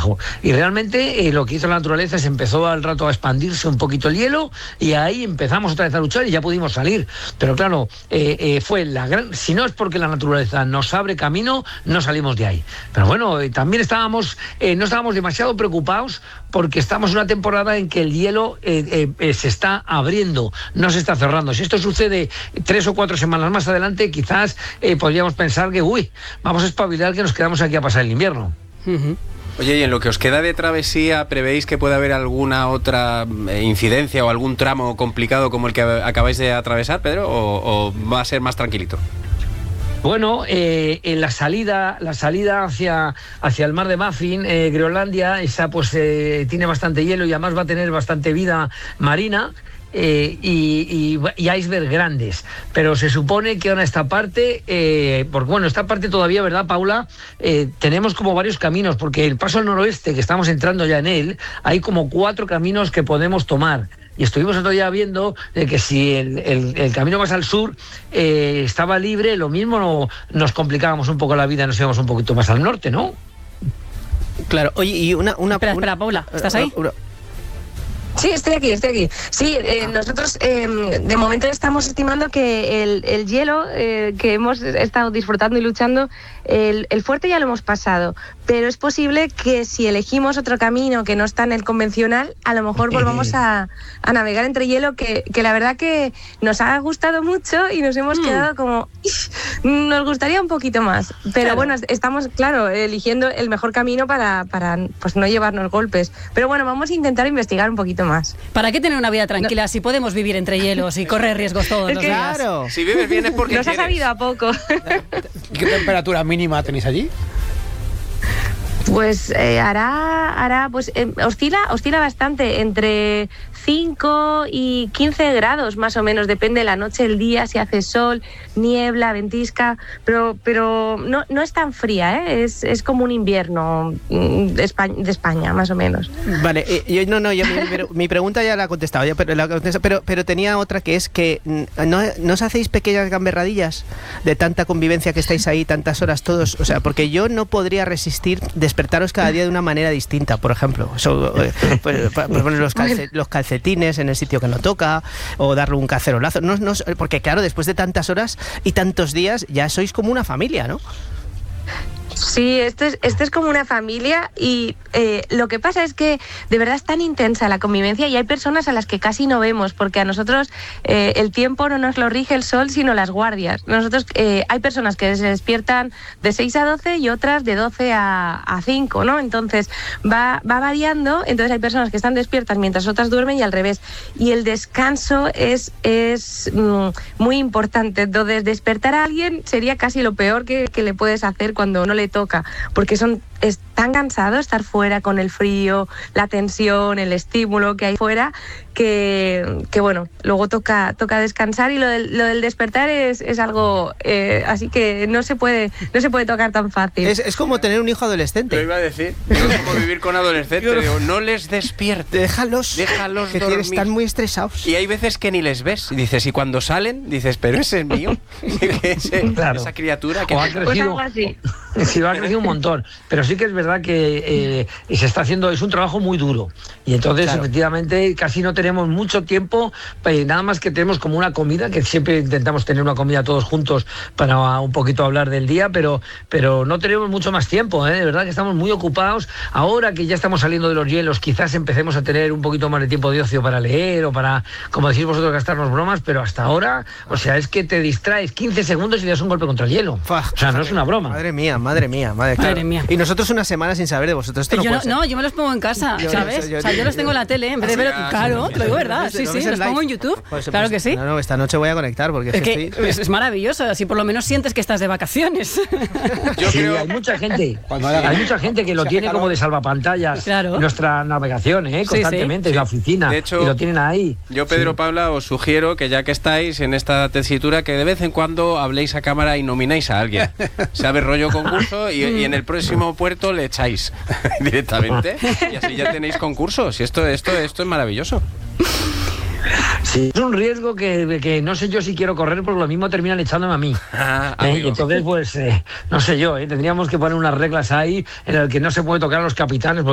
abajo. Y realmente lo que hizo la naturaleza es empezó al rato a expandirse un poquito el hielo y ahí empezamos otra vez a luchar y ya pudimos salir. Pero claro, fue la gran... Si no es porque la naturaleza nos abre camino, no salimos de ahí. Pero bueno, también no estábamos demasiado preocupados porque estamos en una temporada en que el hielo se está abriendo, no se está cerrando. Si esto sucede 3 o 4 semanas más adelante, quizás podríamos pensar que, vamos a espabilar que nos quedamos aquí a pasar el invierno. Uh-huh. Oye, y en lo que os queda de travesía, ¿prevéis que puede haber alguna otra incidencia o algún tramo complicado como el que acabáis de atravesar, Pedro, o va a ser más tranquilito? Bueno, en la salida hacia el mar de Baffin, Groenlandia, esa pues tiene bastante hielo y además va a tener bastante vida marina. Y icebergs grandes, pero se supone que en esta parte, porque bueno, esta parte todavía, ¿verdad, Paula? Tenemos como varios caminos, porque el paso al noroeste, que estamos entrando ya en él, hay como 4 caminos que podemos tomar. Y estuvimos otro día viendo que si el camino más al sur estaba libre, lo mismo nos complicábamos un poco la vida, nos íbamos un poquito más al norte, ¿no? Claro, oye, y Espera, Paula, ¿estás ahí? Sí, estoy aquí. Sí, nosotros de momento estamos estimando que el hielo que hemos estado disfrutando y luchando, el fuerte ya lo hemos pasado, pero es posible que si elegimos otro camino que no está en el convencional, a lo mejor volvamos a navegar entre hielo, que la verdad que nos ha gustado mucho y nos hemos quedado como... Nos gustaría un poquito más, pero claro. Bueno, estamos, claro, eligiendo el mejor camino para pues no llevarnos golpes. Pero bueno, vamos a intentar investigar un poquito más. ¿Para qué tener una vida tranquila si podemos vivir entre hielos y correr riesgos todos los días? Claro. Si vives bien es porque nos ha sabido a poco. ¿Qué temperatura mínima tenéis allí? Pues hará pues oscila bastante entre 5 y 15 grados más o menos, depende de la noche, el día, si hace sol, niebla, ventisca, pero no es tan fría, ¿eh? Es como un invierno de España más o menos. Vale, mi pregunta ya la ha contestado, pero tenía otra, que es que ¿no os hacéis pequeñas gamberradillas de tanta convivencia que estáis ahí tantas horas todos? O sea, porque yo no podría resistir despertaros cada día de una manera distinta, por ejemplo, pues poner los calcetines en el sitio que no toca, o darle un cacerolazo, porque claro, después de tantas horas y tantos días ya sois como una familia, ¿no? Sí, esto es como una familia y lo que pasa es que de verdad es tan intensa la convivencia y hay personas a las que casi no vemos, porque a nosotros el tiempo no nos lo rige el sol, sino las guardias. Nosotros hay personas que se despiertan de 6 a 12 y otras de 12 a 5, ¿no? Entonces va variando, entonces hay personas que están despiertas mientras otras duermen y al revés. Y el descanso es muy importante. Entonces despertar a alguien sería casi lo peor que le puedes hacer cuando no le toca, porque es tan cansado estar fuera con el frío, la tensión, el estímulo que hay fuera, que bueno, luego toca descansar, y lo del despertar es algo así que no se puede tocar tan fácil. Es como tener un hijo adolescente. Lo iba a decir, es como vivir con adolescentes. Digo, no les despiertes, déjalos que dormir. Están muy estresados. Y hay veces que ni les ves, y dices, y cuando salen dices, pero ese es mío. Claro. Esa criatura que ha crecido, pues algo así. Sí, ha crecido un montón, pero sí que es verdad que se está haciendo, es un trabajo muy duro, y entonces claro, efectivamente casi no tenemos mucho tiempo, nada más que tenemos como una comida, que siempre intentamos tener una comida todos juntos para un poquito hablar del día, pero no tenemos mucho más tiempo, de verdad que estamos muy ocupados. Ahora que ya estamos saliendo de los hielos, quizás empecemos a tener un poquito más de tiempo de ocio para leer o para, como decís vosotros, gastarnos bromas, pero hasta ahora, o sea, es que te distraes 15 segundos y le das un golpe contra el hielo. O sea, no es una broma. Madre mía. Y nosotros una semana sin saber de vosotros. Esto yo me los pongo en casa, ¿sabes? Yo los tengo en la tele, en vez de ver... Claro, te lo digo verdad. Sí, los pongo en YouTube. Claro que sí. No, esta noche voy a conectar porque es maravilloso, así por lo menos sientes que estás de vacaciones. Yo creo, hay mucha gente que lo tiene como de salvapantallas, claro, nuestra navegación, constantemente, en la oficina, de hecho, y lo tienen ahí. Yo, Pedro, Paula, os sugiero que ya que estáis en esta tesitura, que de vez en cuando habléis a cámara y nomináis a alguien. ¿Sabes? Rollo concurso, y en el próximo puerto le echáis directamente, y así ya tenéis concursos. Y esto es maravilloso. Sí, es un riesgo que no sé yo si quiero correr, porque lo mismo terminan echándome a mí. Y entonces, pues, no sé yo, tendríamos que poner unas reglas ahí en las que no se puede tocar a los capitanes.